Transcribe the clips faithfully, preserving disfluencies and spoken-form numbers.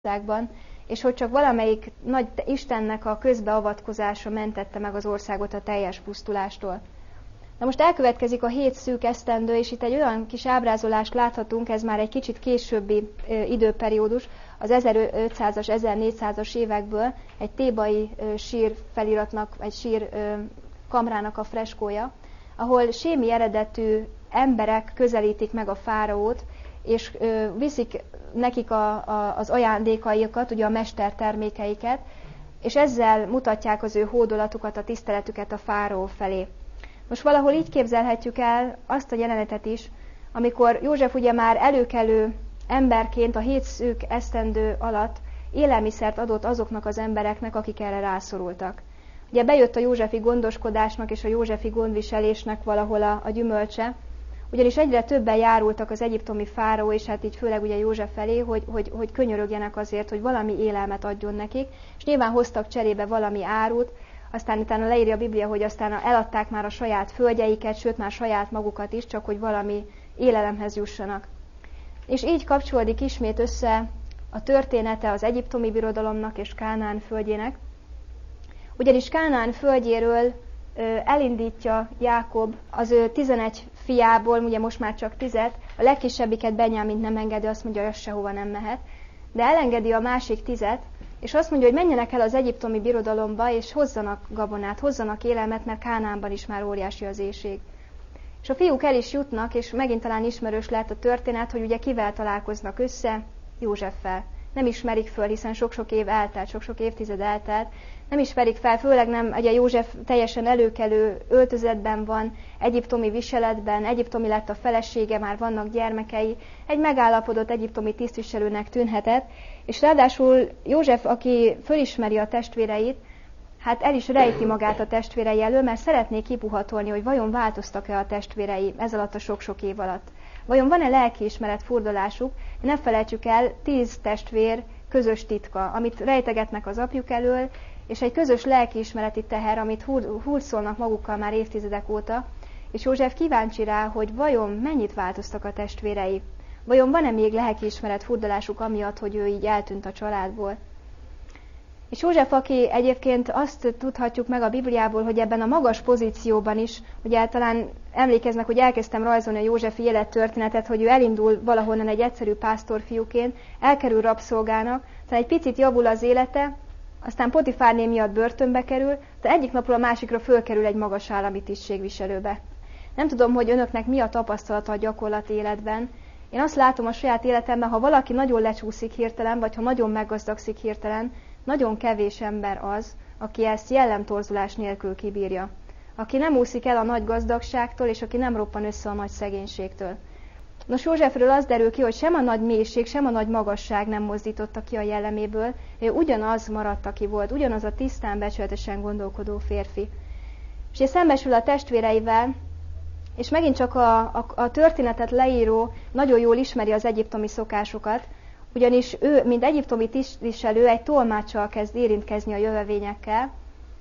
országban, és hogy csak valamelyik nagy Istennek a közbeavatkozása mentette meg az országot a teljes pusztulástól. Na most elkövetkezik a hét szűk esztendő, és itt egy olyan kis ábrázolást láthatunk, ez már egy kicsit későbbi ö, időperiódus, az ezerötszázas, ezernégyszázas évekből egy thébai ö, sír feliratnak, egy sír ö, kamrának a freskója, ahol sémi eredetű emberek közelítik meg a fáraót, és ö, viszik nekik a, a, az ajándékaikat, ugye a mestertermékeiket, és ezzel mutatják az ő hódolatukat, a tiszteletüket a fáraó felé. Most valahol így képzelhetjük el azt a jelenetet is, amikor József ugye már előkelő emberként a hét szűk esztendő alatt élelmiszert adott azoknak az embereknek, akik erre rászorultak. Ugye bejött a józsefi gondoskodásnak és a józsefi gondviselésnek valahol a, a gyümölcse, ugyanis egyre többen járultak az egyiptomi fáraó, és hát így főleg ugye József felé, hogy, hogy, hogy könyörögjenek azért, hogy valami élelmet adjon nekik, és nyilván hoztak cserébe valami árut, aztán utána leírja a Biblia, hogy aztán eladták már a saját földjeiket, sőt már saját magukat is, csak hogy valami élelemhez jussanak. És így kapcsolódik ismét össze a története az egyiptomi birodalomnak és Kánaán földjének, ugyanis Kánaán földjéről elindítja Jákob az ő tizenegy fiából, ugye most már csak tizet, a legkisebbiket, Benjamint nem engedi, azt mondja, hogy az sehova nem mehet, de elengedi a másik tizet, és azt mondja, hogy menjenek el az egyiptomi birodalomba, és hozzanak gabonát, hozzanak élelmet, mert Kánaánban is már óriási az éhség. És a fiúk el is jutnak, és megint talán ismerős lehet a történet, hogy ugye kivel találkoznak össze? Józseffel. Nem ismerik föl, hiszen sok-sok év eltelt, sok-sok évtized eltelt. Nem ismerik fel, főleg nem, ugye József teljesen előkelő öltözetben van, egyiptomi viseletben, egyiptomi lett a felesége, már vannak gyermekei, egy megállapodott egyiptomi tisztviselőnek tűnhetett, és ráadásul József, aki fölismeri a testvéreit, hát el is rejti magát a testvérei elől, mert szeretné kipuhatolni, hogy vajon változtak-e a testvérei ez alatt a sok-sok év alatt. Vajon van-e lelkiismeret furdalásuk? Ne felejtsük el, tíz testvér közös titka, amit rejtegetnek az apjuk elől, és egy közös lelkiismereti teher, amit hurcolnak magukkal már évtizedek óta, és József kíváncsi rá, hogy vajon mennyit változtak a testvérei. Vajon van-e még lelkiismeret furdalásuk amiatt, hogy ő így eltűnt a családból? És József, aki egyébként azt tudhatjuk meg a Bibliából, hogy ebben a magas pozícióban is, ugye talán emlékeznek, hogy elkezdtem rajzolni a józsefi élettörténetet, hogy ő elindul valahonnan egy egyszerű pásztorfiúként, elkerül rabszolgának, aztán egy picit javul az élete, aztán Potifárné miatt börtönbe kerül, de egyik napról a másikra fölkerül egy magas állami tisztségviselőbe. Nem tudom, hogy önöknek mi a tapasztalata a gyakorlati életben. Én azt látom a saját életemben, ha valaki nagyon lecsúszik hirtelen, vagy ha nagyon meggazdagszik hirtelen, nagyon kevés ember az, aki ezt jellemtorzulás nélkül kibírja. Aki nem úszik el a nagy gazdagságtól, és aki nem roppan össze a nagy szegénységtől. Nos, Józsefről az derül ki, hogy sem a nagy mélység, sem a nagy magasság nem mozdította ki a jelleméből, ő ugyanaz maradt, aki volt, ugyanaz a tisztán, becsületesen gondolkodó férfi. És ő szembesül a testvéreivel, és megint csak a, a, a történetet leíró nagyon jól ismeri az egyiptomi szokásokat, ugyanis ő, mint egyiptomi tisztviselő, egy tolmáccsal kezd érintkezni a jövevényekkel,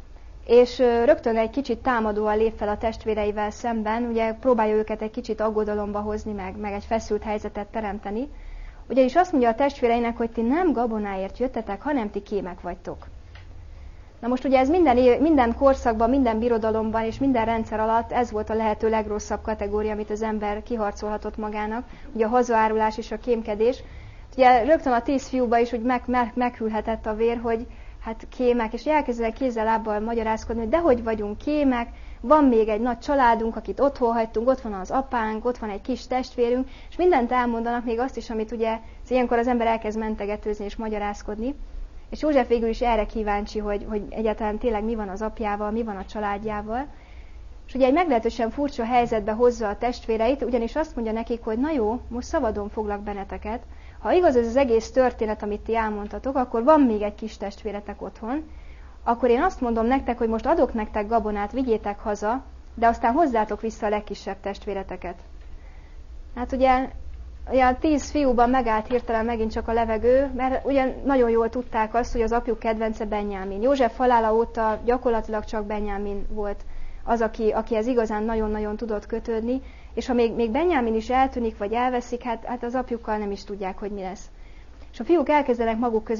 és rögtön egy kicsit támadóan lép fel a testvéreivel szemben, ugye próbálja őket egy kicsit aggodalomba hozni, meg, meg egy feszült helyzetet teremteni, ugyanis azt mondja a testvéreinek, hogy ti nem gabonáért jöttetek, hanem ti kémek vagytok. Na most ugye ez minden, minden korszakban, minden birodalomban és minden rendszer alatt ez volt a lehető legrosszabb kategória, amit az ember kiharcolhatott magának, ugye a hazaárulás és a kémkedés. Ugye rögtön a tíz fiúba is úgy meg, meg, meghűlhetett a vér, hogy hát kémek, és elkezdenek kézzel-lábbal magyarázkodni, hogy dehogy vagyunk kémek, van még egy nagy családunk, akit otthon hagytunk, ott van az apánk, ott van egy kis testvérünk, és mindent elmondanak, még azt is, amit ugye ilyenkor az ember elkezd mentegetőzni és magyarázkodni. És József végül is erre kíváncsi, hogy, hogy egyáltalán tényleg mi van az apjával, mi van a családjával. És ugye egy meglehetősen furcsa helyzetbe hozza a testvéreit, ugyanis azt mondja nekik, hogy na jó, most szabadon foglak benneteket. Ha igaz ez az egész történet, amit ti elmondtatok, akkor van még egy kis testvéretek otthon, akkor én azt mondom nektek, hogy most adok nektek gabonát, vigyétek haza, de aztán hozzátok vissza a legkisebb testvéreteket. Hát ugye, ugye a tíz fiúban megállt hirtelen megint csak a levegő, mert ugye nagyon jól tudták azt, hogy az apjuk kedvence Benjamin. József halála óta gyakorlatilag csak Benjamin volt az, aki, akihez igazán nagyon-nagyon tudott kötődni, és ha még, még Benjamin is eltűnik, vagy elveszik, hát, hát az apjukkal nem is tudják, hogy mi lesz. És a fiúk elkezdenek maguk között